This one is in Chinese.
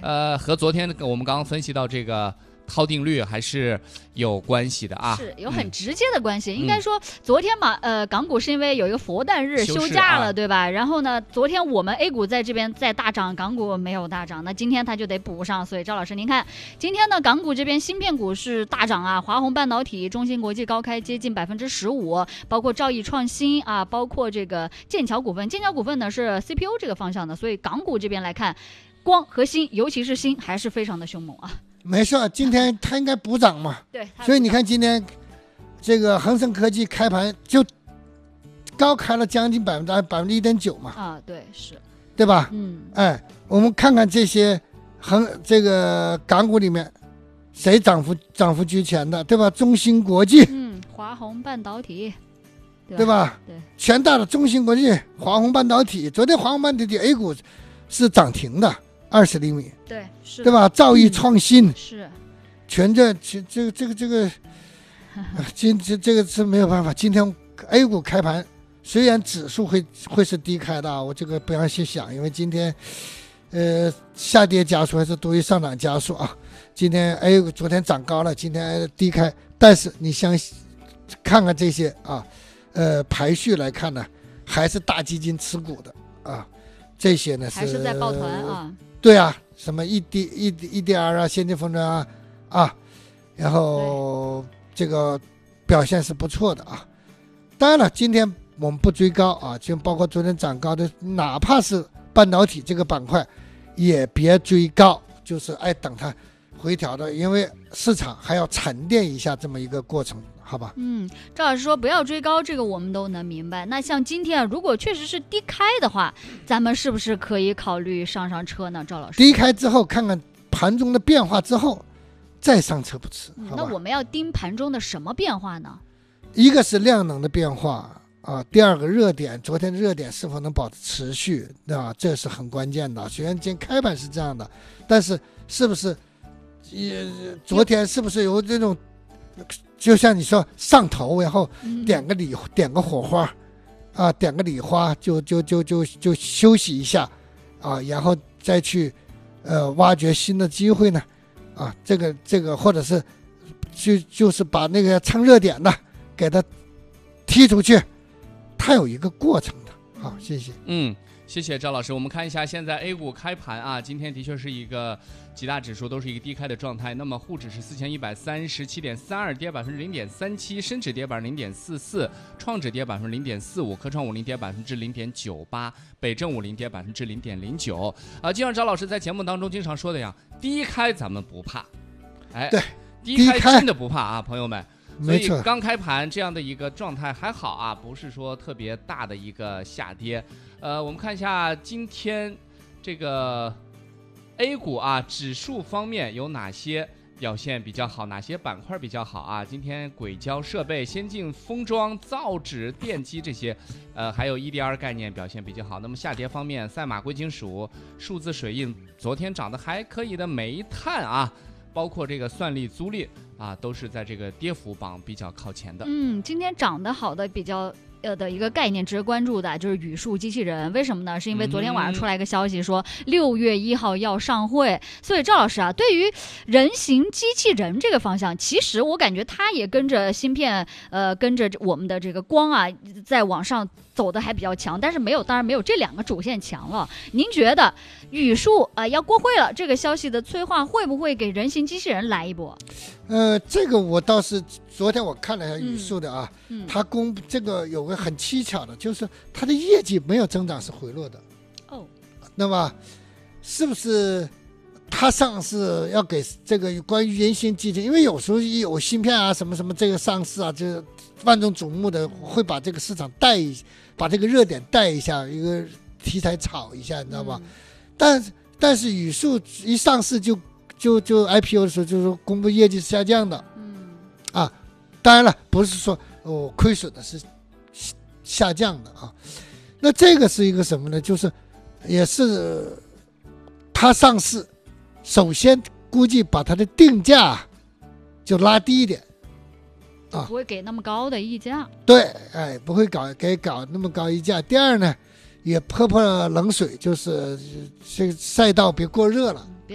和昨天我们刚刚分析到这个涛定律还是有关系的啊， 是有很直接的关系。应该说昨天嘛，港股是因为有一个佛诞日休假了，对吧？然后呢，昨天我们 A 股在这边在大涨，港股没有大涨，那今天它就得补上。所以赵老师，您看今天呢，港股这边芯片股是大涨啊，华虹半导体、中芯国际高开接近15%，包括兆易创新啊，包括这个剑桥股份，剑桥股份呢是 CPU 这个方向的，所以港股这边来看，光和芯，尤其是芯还是非常的凶猛啊。 没事，今天它应该补涨嘛。 对， 所以你看今天这个恒生科技开盘就高开了将近1.9%嘛。 啊，对，是， 对吧？我们看看这些这个港股里面谁涨幅居前的，对吧？中芯国际， 华虹半导体， 对吧？ 对， 全大的中芯国际、华虹半导体，昨天华虹半导体 A 股是涨停的。20厘米， 对，是， 对吧？兆易创新是， 这个是没有办法。今天 A 股开盘，虽然指数会是低开的，我这个不要去想，因为今天下跌加速还是多于上涨加速啊。今天 A 股昨天涨高了，今天低开，但是你看看这些啊，排序来看呢，还是大基金持股的啊，这些呢还是在抱团啊。 对啊，什么 EDR 啊，先进封装啊，然后这个表现是不错的啊。当然了，今天我们不追高啊，就包括昨天涨高的，哪怕是半导体这个板块，也别追高，就是等它回调的，因为市场还要沉淀一下这么一个过程。好吧， 赵老师说不要追高，这个我们都能明白。那像今天如果确实是低开的话，咱们是不是可以考虑上车呢？赵老师， 低开之后看看盘中的变化之后再上车不迟。 那我们要盯盘中的什么变化呢？ 一个是量能的变化啊，第二个热点，昨天的热点是否能保持持续啊，这是很关键的。虽然今天开盘是这样的，但是是不是昨天是不是有这种？就像你说上头，然后点个火花，啊，点个礼花，就休息一下，啊，然后再去挖掘新的机会呢，啊，这个或者是就是把那个蹭热点的给它踢出去，它有一个过程的。好，谢谢。 谢谢赵老师。我们看一下现在 A 股开盘啊，今天的确是一个几大指数都是一个低开的状态。那么沪指是4137.32，跌0.37%；深指跌0.44%；创指跌0.45%；科创50跌0.98%；北证50跌0.09%。就像赵老师在节目当中经常说的样，低开咱们不怕， 对， 低开真的不怕啊，朋友们。所以没错， 刚开盘这样的一个状态还好啊，不是说特别大的一个下跌。我们看一下今天这个 A 股啊，指数方面有哪些表现比较好，哪些板块比较好啊？今天硅胶设备、先进封装、造纸、电机这些，还有 EDR 概念表现比较好。那么下跌方面，赛马贵金属、数字水印昨天涨得还可以的煤炭啊，包括这个算力、租赁啊，都是在这个跌幅榜比较靠前的。 今天涨得好的比较的一个概念值得关注的就是语数机器人。为什么呢？是因为昨天晚上出来一个消息说6月1号要上会，所以赵老师啊，对于人形机器人这个方向，其实我感觉它也跟着芯片跟着我们的这个光啊在往上走的还比较强，但是当然没有这两个主线强了。您觉得语数要过会了，这个消息的催化会不会给人形机器人来一波？ 这个我倒是昨天我看了一下语数的啊，它公布这个有个很蹊跷的，就是它的业绩没有增长，是回落的。那么是不是它上市要给这个关于人形机器人？因为有时候有芯片啊什么什么这个上市啊，就是万众瞩目的，会把这个市场把这个热点带一下，一个题材炒一下，你知道吧？但是语数一上市就 IPO 的时候就是公布业绩下降的，当然了，不是说亏损的，是下降的啊。那这个是一个什么呢？就是也是它上市，首先估计把它的定价就拉低一点， 不会给那么高的溢价。 对，不会搞那么高溢价。第二呢，也泼冷水，就是这个赛道别过热了。